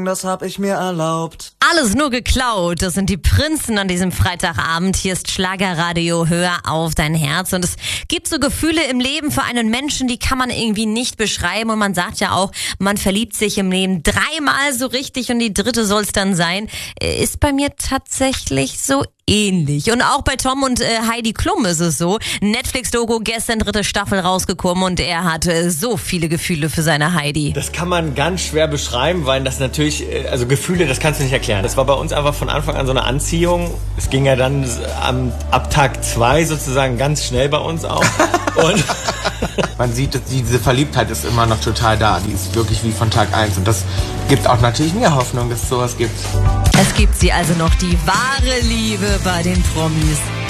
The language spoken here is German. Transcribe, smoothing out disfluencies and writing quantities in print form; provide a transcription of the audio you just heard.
Das hab ich mir erlaubt. Alles nur geklaut. Das sind die Prinzen an diesem Freitagabend. Hier ist Schlagerradio. Hör auf dein Herz. Und es gibt so Gefühle im Leben für einen Menschen, die kann man irgendwie nicht beschreiben. Und man sagt ja auch, man verliebt sich im Leben dreimal so richtig und die dritte soll es dann sein. Ist bei mir tatsächlich so ähnlich. Und auch bei Tom und Heidi Klum ist es so. Netflix-Doku, gestern 3. Staffel rausgekommen und er hatte so viele Gefühle für seine Heidi. Das kann man ganz schwer beschreiben, weil das natürlich, also Gefühle, das kannst du nicht erklären. Das war bei uns einfach von Anfang an so eine Anziehung. Es ging ja dann ab Tag 2 sozusagen ganz schnell bei uns auch. Und man sieht, dass diese Verliebtheit ist immer noch total da. Die ist wirklich wie von Tag 1. Und das gibt auch natürlich mir Hoffnung, dass es sowas gibt. Es gibt sie also noch, die wahre Liebe bei den Promis.